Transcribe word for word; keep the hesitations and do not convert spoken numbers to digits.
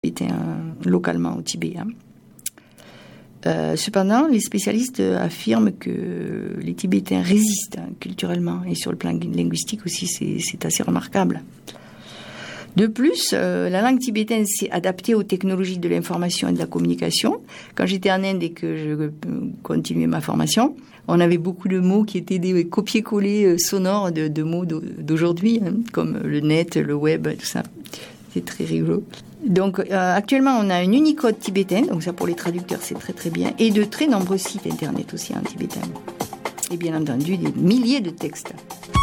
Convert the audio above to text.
était un, localement au Tibet. Hein. Euh, cependant, les spécialistes affirment que les Tibétains résistent hein, culturellement et sur le plan linguistique aussi, c'est, c'est assez remarquable. De plus, euh, la langue tibétaine s'est adaptée aux technologies de l'information et de la communication. Quand j'étais en Inde et que je continuais ma formation, on avait beaucoup de mots qui étaient des copier-coller sonores de, de mots d'aujourd'hui, hein, comme le net, le web, tout ça. C'est très rigolo. Donc, euh, actuellement, on a un Unicode tibétain, donc ça pour les traducteurs, c'est très très bien, et de très nombreux sites internet aussi en tibétain. Et bien entendu, des milliers de textes.